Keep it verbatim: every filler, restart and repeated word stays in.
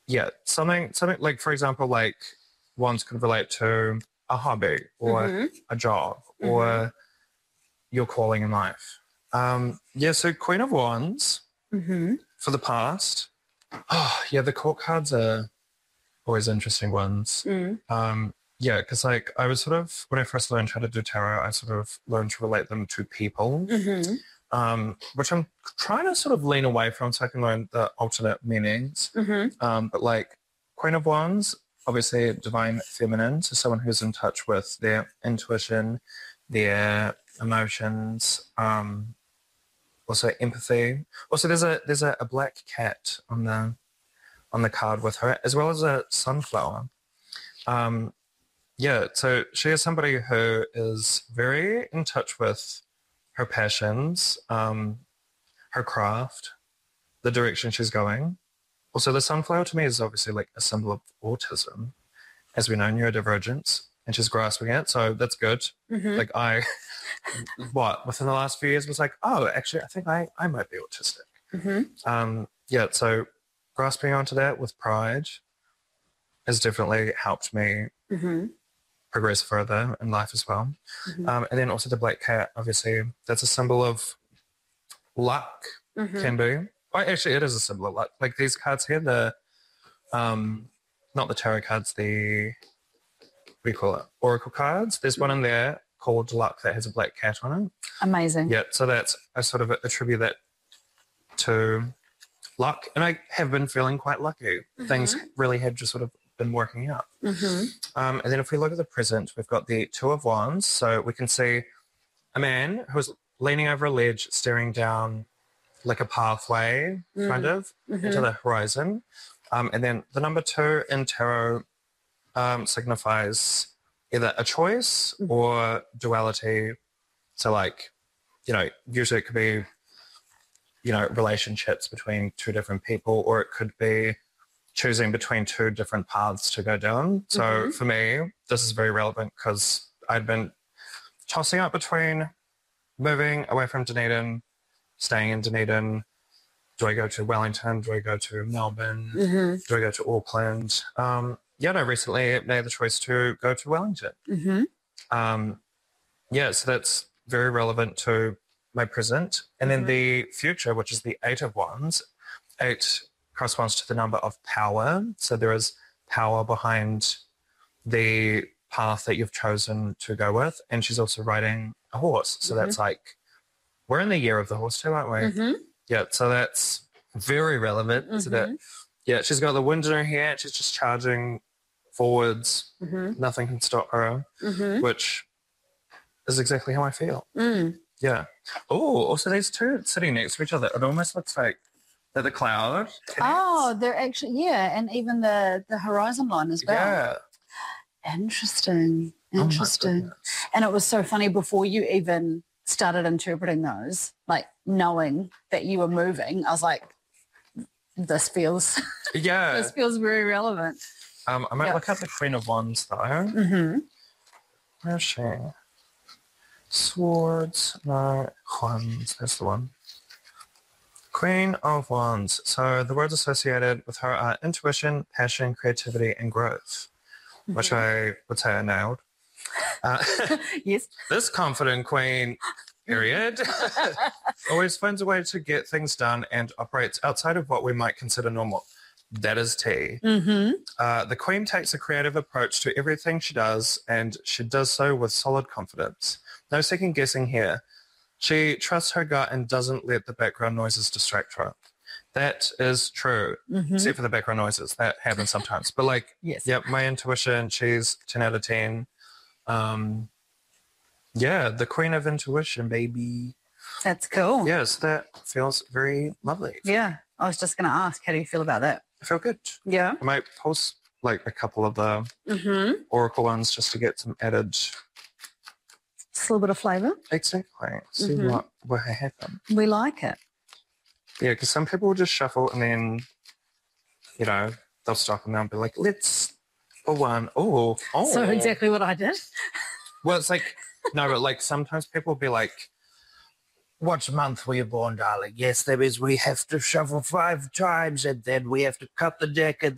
yeah, something, something like, for example, like wands could relate to a hobby or Mm-hmm. a job or Mm-hmm. your calling in life. Um, yeah, so Queen of Wands Mm-hmm. for the past. Oh, yeah, the court cards are always interesting ones. Mm. Um, yeah, because like I was sort of, when I first learned how to do tarot, I sort of learned to relate them to people, Mm-hmm. um, which I'm trying to sort of lean away from so I can learn the alternate meanings. Mm-hmm. Um, but like Queen of Wands, obviously divine feminine, so someone who's in touch with their intuition, their emotions, um, also empathy. Also, there's a there's a, a black cat on the on the card with her, as well as a sunflower. Um, yeah, so she is somebody who is very in touch with her passions, um, her craft, the direction she's going. Also, the sunflower to me is obviously like a symbol of autism, as we know, neurodivergence, and she's grasping it, so that's good. Mm-hmm. Like I, what, within the last few years was like, oh, actually, I think I, I might be autistic. Mm-hmm. Um, yeah, so grasping onto that with pride has definitely helped me Mm-hmm. progress further in life as well. Mm-hmm. Um, and then also the black cat, obviously, that's a symbol of luck, Mm-hmm. can be. Oh, actually, it is a symbol of luck. Like these cards here, the, um, not the tarot cards, the, what do you call it? Oracle cards. There's one in there called Luck that has a black cat on it. Amazing. Yeah, so that's, I sort of attribute that to luck. And I have been feeling quite lucky. Mm-hmm. Things really have just sort of been working out. Mm-hmm. Um, and then if we look at the present, we've got the Two of Wands. So we can see a man who's leaning over a ledge, staring down like a pathway, Mm. kind of, Mm-hmm. into the horizon. Um, and then the number two in tarot um, signifies either a choice Mm. or duality. So like, you know, usually it could be, you know, relationships between two different people, or it could be choosing between two different paths to go down. So Mhm. for me, this is very relevant because I'd been tossing up between moving away from Dunedin, staying in Dunedin. Do I go to Wellington? Do I go to Melbourne? Mm-hmm. Do I go to Auckland? Um, yeah, no, recently made the choice to go to Wellington. Mm-hmm. Um, yeah, so that's very relevant to my present. And then Mhm. the future, which is the Eight of Wands. Eight corresponds to the number of power. So there is power behind the path that you've chosen to go with. And she's also riding a horse. So Mhm. that's like, we're in the year of the horse too, aren't we? Mm-hmm. Yeah, so that's very relevant, isn't Mhm. it? Yeah, she's got the wind in her hair. She's just charging forwards. Mm-hmm. Nothing can stop her, Mm-hmm. which is exactly how I feel. Mm. Yeah. Oh, also these two sitting next to each other. It almost looks like they're the cloud. Oh, they're actually, yeah, and even the, the horizon line as well. Yeah. Interesting. Oh my Interesting. goodness. And it was so funny before you even started interpreting those, like knowing that you were moving, I was like, this feels Yeah. this feels very relevant. Um, I might Yeah. look up the Queen of Wands though. Mm-hmm. Where is she? Swords. No. Wands. That's the one. Queen of Wands. So the words associated with her are intuition, passion, creativity, and growth, which I would say I nailed. Uh, Yes. this confident queen, period, always finds a way to get things done and operates outside of what we might consider normal. That is tea. Mm-hmm. Uh, the queen takes a creative approach to everything she does, and she does so with solid confidence. No second guessing here. She trusts her gut and doesn't let the background noises distract her. That is true, Mm-hmm. except for the background noises. That happens sometimes. But like, Yes. yeah, my intuition, she's ten out of ten. Um, yeah, the queen of intuition, baby. That's cool. Yes, that feels very lovely. Yeah. I was just going to ask, how do you feel about that? I feel good. Yeah. I might post like a couple of the Mm-hmm. oracle ones just to get some added. Just a little bit of flavour. Exactly. See Mhm. what will happen. We like it. Yeah, because some people will just shuffle and then, you know, they'll stop and they'll be like, let's for one. Oh, oh. So exactly what I did. Well, it's like, no, but like sometimes people will be like, what month were you born, darling? Yes, there is. We have to shuffle five times and then we have to cut the deck and